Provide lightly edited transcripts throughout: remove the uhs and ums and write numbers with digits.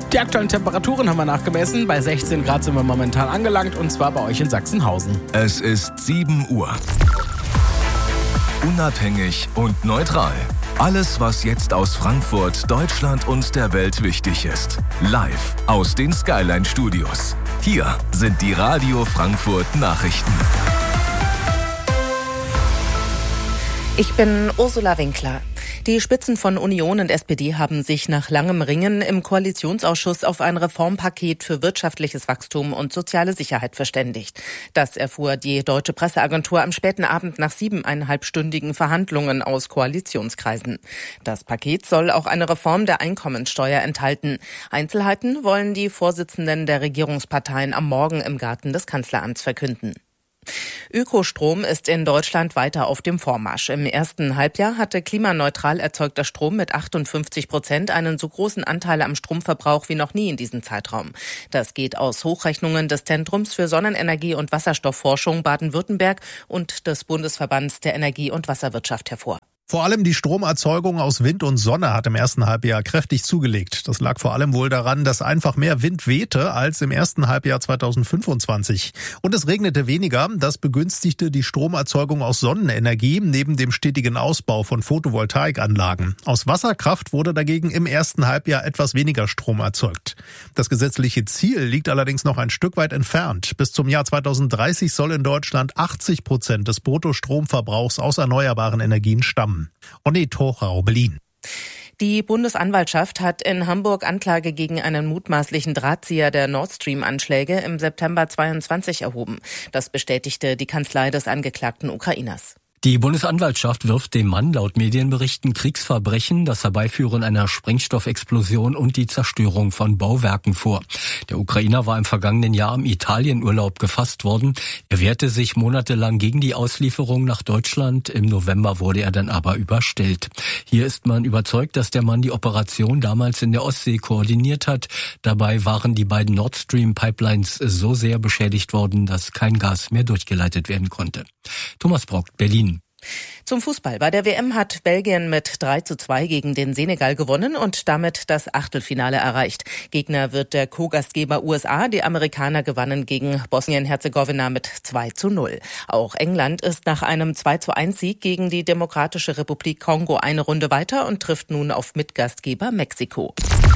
Die aktuellen Temperaturen haben wir nachgemessen. Bei 16 Grad sind wir momentan angelangt, und zwar bei euch in Sachsenhausen. Es ist 7 Uhr. Unabhängig und neutral. Alles, was jetzt aus Frankfurt, Deutschland und der Welt wichtig ist. Live aus den Skyline Studios. Hier sind die Radio Frankfurt Nachrichten. Ich bin Ursula Winkler. Die Spitzen von Union und SPD haben sich nach langem Ringen im Koalitionsausschuss auf ein Reformpaket für wirtschaftliches Wachstum und soziale Sicherheit verständigt. Das erfuhr die Deutsche Presseagentur am späten Abend nach 7,5-stündigen Verhandlungen aus Koalitionskreisen. Das Paket soll auch eine Reform der Einkommensteuer enthalten. Einzelheiten wollen die Vorsitzenden der Regierungsparteien am Morgen im Garten des Kanzleramts verkünden. Ökostrom ist in Deutschland weiter auf dem Vormarsch. Im ersten Halbjahr hatte klimaneutral erzeugter Strom mit 58% einen so großen Anteil am Stromverbrauch wie noch nie in diesem Zeitraum. Das geht aus Hochrechnungen des Zentrums für Sonnenenergie und Wasserstoffforschung Baden-Württemberg und des Bundesverbands der Energie- und Wasserwirtschaft hervor. Vor allem die Stromerzeugung aus Wind und Sonne hat im ersten Halbjahr kräftig zugelegt. Das lag vor allem wohl daran, dass einfach mehr Wind wehte als im ersten Halbjahr 2025. Und es regnete weniger. Das begünstigte die Stromerzeugung aus Sonnenenergie neben dem stetigen Ausbau von Photovoltaikanlagen. Aus Wasserkraft wurde dagegen im ersten Halbjahr etwas weniger Strom erzeugt. Das gesetzliche Ziel liegt allerdings noch ein Stück weit entfernt. Bis zum Jahr 2030 soll in Deutschland 80% des Bruttostromverbrauchs aus erneuerbaren Energien stammen. Onnet Hochau, Berlin. Die Bundesanwaltschaft hat in Hamburg Anklage gegen einen mutmaßlichen Drahtzieher der Nord Stream-Anschläge im September 2022 erhoben. Das bestätigte die Kanzlei des angeklagten Ukrainers. Die Bundesanwaltschaft wirft dem Mann laut Medienberichten Kriegsverbrechen, das Herbeiführen einer Sprengstoffexplosion und die Zerstörung von Bauwerken vor. Der Ukrainer war im vergangenen Jahr im Italienurlaub gefasst worden. Er wehrte sich monatelang gegen die Auslieferung nach Deutschland. Im November wurde er dann aber überstellt. Hier ist man überzeugt, dass der Mann die Operation damals in der Ostsee koordiniert hat. Dabei waren die beiden Nord Stream Pipelines so sehr beschädigt worden, dass kein Gas mehr durchgeleitet werden konnte. Thomas Brock, Berlin. Zum Fußball. Bei der WM hat Belgien mit 3:2 gegen den Senegal gewonnen und damit das Achtelfinale erreicht. Gegner wird der Co-Gastgeber USA. Die Amerikaner gewannen gegen Bosnien-Herzegowina mit 2:0. Auch England ist nach einem 2:1-Sieg gegen die Demokratische Republik Kongo eine Runde weiter und trifft nun auf Mitgastgeber Mexiko.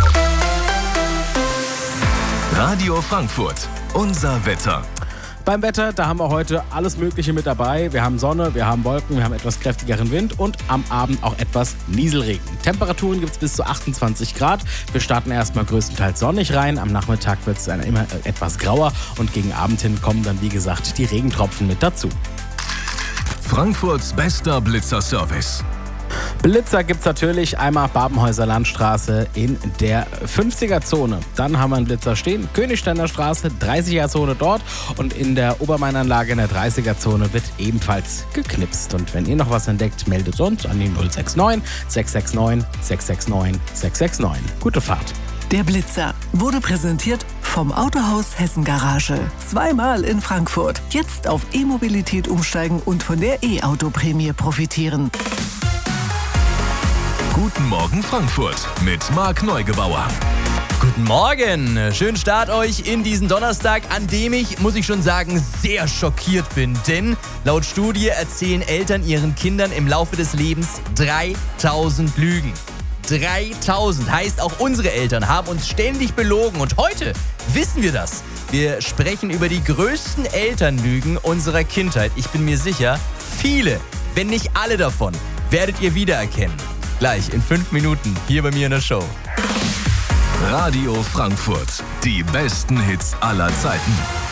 Radio Frankfurt, unser Wetter. Beim Wetter, da haben wir heute alles Mögliche mit dabei. Wir haben Sonne, wir haben Wolken, wir haben etwas kräftigeren Wind und am Abend auch etwas Nieselregen. Temperaturen gibt es bis zu 28 Grad. Wir starten erstmal größtenteils sonnig rein. Am Nachmittag wird es dann immer etwas grauer und gegen Abend hin kommen dann, wie gesagt, die Regentropfen mit dazu. Frankfurts bester Blitzerservice. Blitzer gibt's natürlich einmal Babenhäuser Landstraße in der 50er-Zone. Dann haben wir einen Blitzer stehen, Königsteiner Straße, 30er-Zone dort. Und in der Obermainanlage in der 30er-Zone wird ebenfalls geknipst. Und wenn ihr noch was entdeckt, meldet uns an die 069 669 669 669. Gute Fahrt. Der Blitzer wurde präsentiert vom Autohaus Hessen Garage. Zweimal in Frankfurt. Jetzt auf E-Mobilität umsteigen und von der E-Auto-Prämie profitieren. Guten Morgen Frankfurt mit Marc Neugebauer. Guten Morgen, schönen Start euch in diesen Donnerstag, an dem ich, muss ich schon sagen, sehr schockiert bin. Denn laut Studie erzählen Eltern ihren Kindern im Laufe des Lebens 3000 Lügen. 3000 heißt, auch unsere Eltern haben uns ständig belogen und heute wissen wir das. Wir sprechen über die größten Elternlügen unserer Kindheit. Ich bin mir sicher, viele, wenn nicht alle davon, werdet ihr wiedererkennen. Gleich in 5 Minuten hier bei mir in der Show. Radio Frankfurt, die besten Hits aller Zeiten.